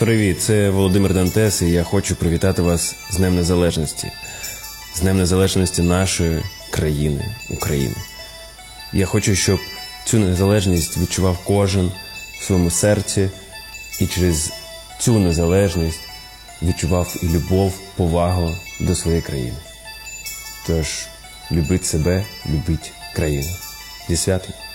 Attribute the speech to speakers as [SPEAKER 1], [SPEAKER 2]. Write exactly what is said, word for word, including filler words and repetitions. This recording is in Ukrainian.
[SPEAKER 1] Привіт, це Володимир Дантес, і я хочу привітати вас з Днем Незалежності. З Днем Незалежності нашої країни, України. Я хочу, щоб цю незалежність відчував кожен в своєму серці, і через цю незалежність відчував і любов, повагу до своєї країни. Тож, любіть себе, любіть країну. Зі святом!